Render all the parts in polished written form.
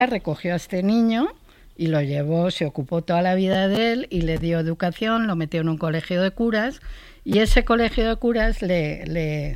recogió a este niño y lo llevó, se ocupó toda la vida de él y le dio educación, lo metió en un colegio de curas, y ese colegio de curas le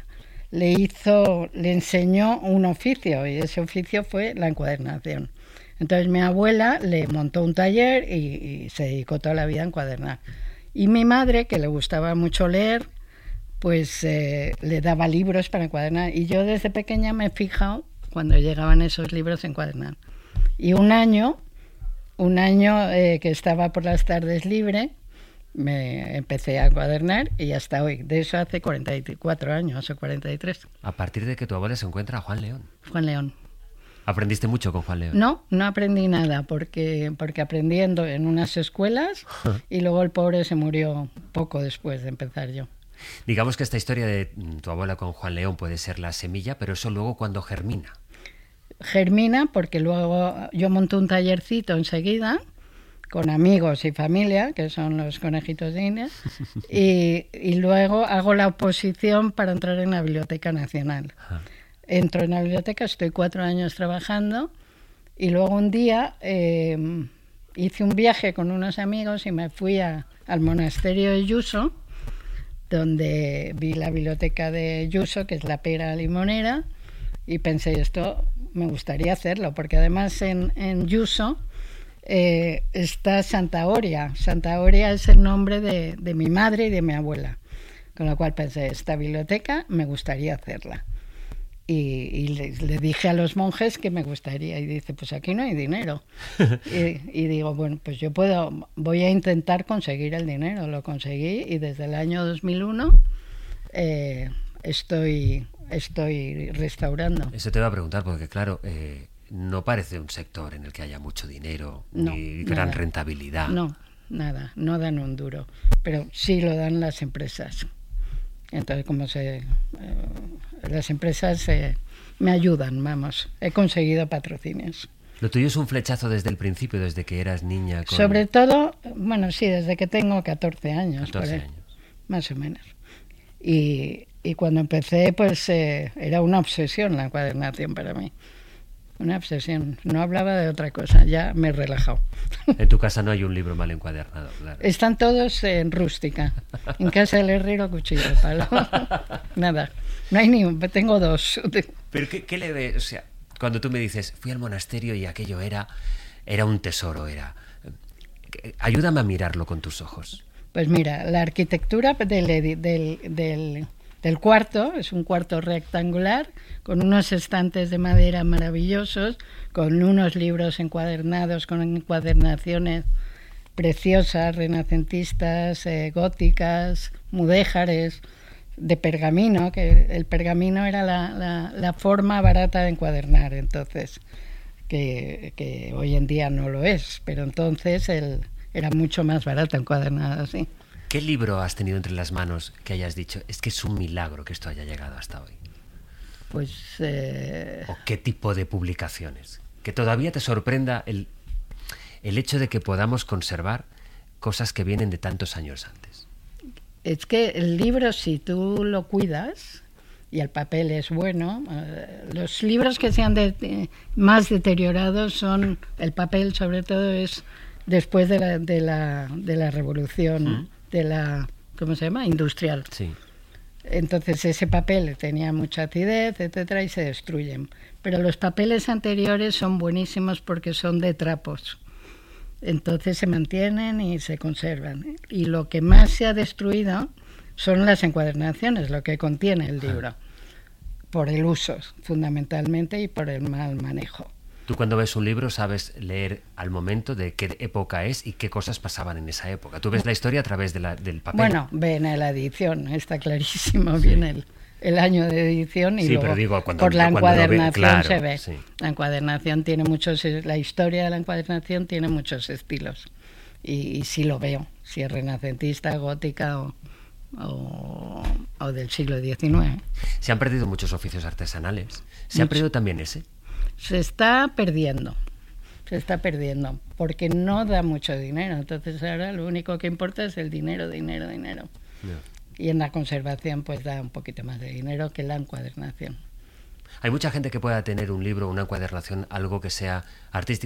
enseñó un oficio, y ese oficio fue la encuadernación. Entonces mi abuela le montó un taller y se dedicó toda la vida a encuadernar. Y mi madre, que le gustaba mucho leer, pues le daba libros para encuadernar. Y yo desde pequeña me he fijado cuando llegaban esos libros a encuadernar. Y un año que estaba por las tardes libre, me empecé a encuadernar y hasta hoy. De eso hace 44 años o 43. A partir de que tu abuela se encuentra a Juan León. Juan León. ¿Aprendiste mucho con Juan León? No aprendí nada porque aprendiendo en unas escuelas y luego el pobre se murió poco después de empezar yo. Digamos que esta historia de tu abuela con Juan León puede ser la semilla, pero eso luego cuando germina. Germina porque luego yo monto un tallercito enseguida con amigos y familia, que son los conejitos de Inés, y luego hago la oposición para entrar en la Biblioteca Nacional. Entro en la biblioteca, estoy 4 años trabajando y luego un día hice un viaje con unos amigos y me fui al monasterio de Yuso, donde vi la biblioteca de Yuso, que es la pera limonera, y pensé, esto me gustaría hacerlo, porque además en Yuso está Santa Oria. Santa Oria es el nombre de mi madre y de mi abuela, con lo cual pensé, esta biblioteca me gustaría hacerla. Y le dije a los monjes que me gustaría, y dice, pues aquí no hay dinero. y digo, bueno, pues voy a intentar conseguir el dinero. Lo conseguí y desde el año 2001 estoy restaurando. Eso te iba a preguntar porque claro, no parece un sector en el que haya mucho dinero ni gran rentabilidad. No, nada, no dan un duro, pero sí lo dan las empresas. Entonces, las empresas me ayudan, vamos. He conseguido patrocinios. Lo tuyo es un flechazo desde el principio, desde que eras niña. Sobre todo, bueno, sí, desde que tengo 14 años. 14 años. Más o menos. Y cuando empecé, pues era una obsesión la encuadernación para mí. Una obsesión. No hablaba de otra cosa, ya me he relajado. En tu casa no hay un libro mal encuadernado, claro. Están todos en rústica. En casa del herrero, cuchillo de palo. Nada. No hay ni un, tengo 2. ¿Pero qué le ves? O sea, cuando tú me dices, fui al monasterio y aquello era un tesoro, ayúdame a mirarlo con tus ojos. Pues mira, la arquitectura del cuarto es un cuarto rectangular con unos estantes de madera maravillosos, con unos libros encuadernados, con encuadernaciones preciosas, renacentistas, góticas, mudéjares, de pergamino, que el pergamino era la forma barata de encuadernar, entonces, que hoy en día no lo es, pero entonces era mucho más barato encuadernar así. ¿Qué libro has tenido entre las manos que hayas dicho, es que es un milagro que esto haya llegado hasta hoy? Pues... ¿O qué tipo de publicaciones? Que todavía te sorprenda el hecho de que podamos conservar cosas que vienen de tantos años antes. Es que el libro, si tú lo cuidas y el papel es bueno, los libros que sean más deteriorados son, el papel sobre todo es después de la revolución, de la, ¿cómo se llama? Industrial. Sí. Entonces ese papel tenía mucha acidez, etcétera, y se destruyen. Pero los papeles anteriores son buenísimos porque son de trapos. Entonces se mantienen y se conservan. Y lo que más se ha destruido son las encuadernaciones, lo que contiene el libro, por el uso fundamentalmente y por el mal manejo. Tú cuando ves un libro sabes leer al momento de qué época es y qué cosas pasaban en esa época. Tú ves la historia a través del papel. Bueno, viene la edición, está clarísimo, sí. Viene el año de edición y sí, luego pero digo, por la encuadernación claro, se ve. Sí. La encuadernación tiene la historia de la encuadernación tiene muchos estilos y sí lo veo, si es renacentista, gótica o del siglo XIX. Se han perdido muchos oficios artesanales. ¿Se ha perdido también ese? Se está perdiendo, porque no da mucho dinero. Entonces ahora lo único que importa es el dinero. No. Y en la conservación pues da un poquito más de dinero que la encuadernación. Hay mucha gente que pueda tener un libro, una encuadernación, algo que sea artístico